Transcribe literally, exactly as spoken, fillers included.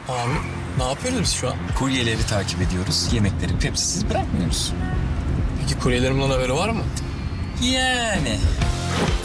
Abi ne yapıyoruz biz şu an? Kuryeleri takip ediyoruz. Yemekleri Pepsi'siz bırakmıyoruz. Peki kuryelerimin haberi var mı? Yani